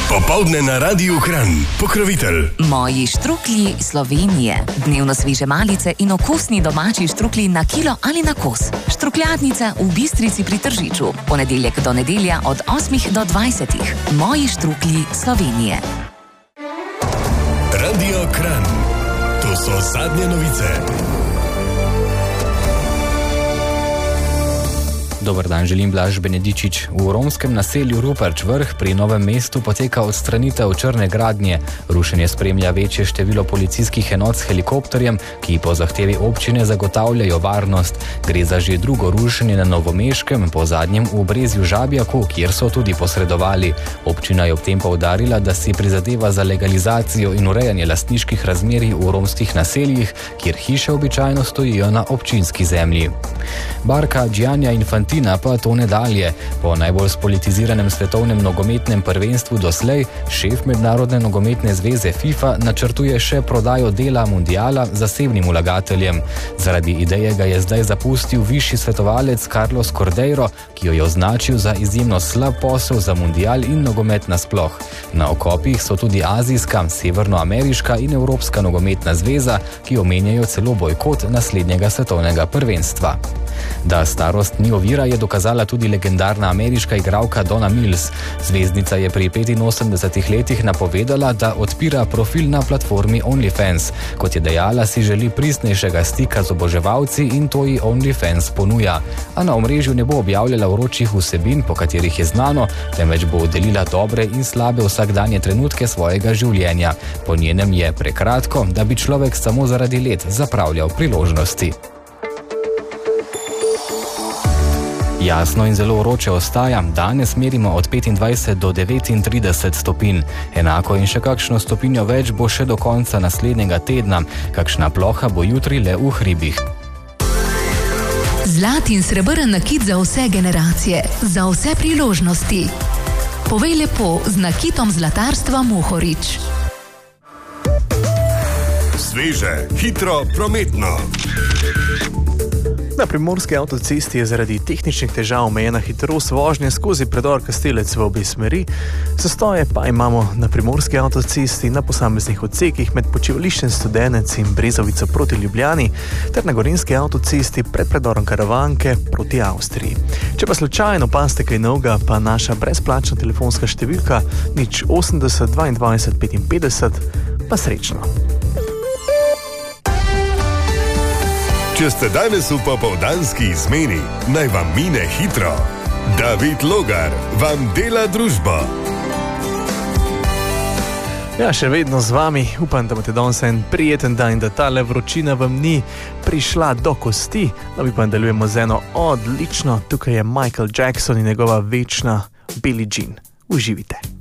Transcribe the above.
Popoldne na Radiu Kranj. Pokrovitelj. Moji štruklji Slovenije. Dnevno sveže malice in okusni domači štruklji na kilo ali na kos. Štrukljadnica v Bistrici pri Tržiču. Ponedeljek do nedelja od 8 do 20. Moji štruklji Slovenije. Radio Kranj. To so zadnje novice. Dober dan, želim Blaž Benedičič. V romskem naselju Ruparč Vrh pri Novem mestu poteka odstranitev črne gradnje. Rušenje spremlja večje število policijskih enot s helikopterjem, ki po zahtevi občine zagotavljajo varnost. Gre za že drugo rušenje na Novomeškem, po zadnjem v Brezju Žabjaku, kjer so tudi posredovali. Občina je ob tem poudarila, da si prizadeva za legalizacijo in urejanje lastniških razmerij v romskih naseljih, kjer hiše običajno stojijo na občinski zemlji. Barka Giannia Infantina pa tone dalje. Po najbolj spolitiziranem svetovnem nogometnem prvenstvu doslej šef Mednarodne nogometne zveze FIFA načrtuje še prodajo dela mundiala zasebnim vlagateljem. Zaradi ideje ga je zdaj zapustil višji svetovalec Carlos Cordeiro, ki jo je označil za izjemno slab posel za mundial in nogomet nasploh. Na okopih so tudi azijska, severnoameriška in evropska nogometna zveza, ki omenjajo celo bojkot naslednjega svetovnega prvenstva. Da starost ni ovira, je dokazala tudi legendarna ameriška igralka Donna Mills. Zvezdnica je pri 85 letih napovedala, da odpira profil na platformi OnlyFans. Kot je dejala, si želi pristnejšega stika z oboževalci in to ji OnlyFans ponuja. A na omrežju ne bo objavljala vročih vsebin, po katerih je znano, temveč bo delila dobre in slabe vsakdanje trenutke svojega življenja. Po njenem je prekratko, da bi človek samo zaradi let zapravljal priložnosti. Jasno in zelo vroče ostaja, danes merimo od 25 do 39 stopinj. Enako in še kakšno stopinjo več bo še do konca naslednjega tedna, kakšna ploha bo jutri le v hribih. Zlat in srebrn nakit za vse generacije, za vse priložnosti. Povej lepo z nakitom zlatarstva Mohorič. Sveže, hitro, prometno. Na primorski avtocesti je zaradi tehničnih težav omejena hitrost vožnje skozi predor Kastelec v obe smeri. Zastoje pa imamo na primorski avtocesti na posameznih odsekih med počivališčem Studenec in Brezovico proti Ljubljani ter na gorenjski avtocesti pred predorom Karavanke proti Avstriji. Če pa slučajno opazite kaj novega, pa naša brezplačna telefonska številka 080 22 55, pa srečno. Če ste danes v popoldanski izmeni, naj vam mine hitro. David Logar vam dela družbo. Ja, še vedno z vami. Upam, da imate danes en prijeten dan in da tale vročina vam ni prišla do kosti. No, mi pa nadaljujemo z eno odlično. Tukaj je Michael Jackson in njegova večna Billie Jean. Uživite.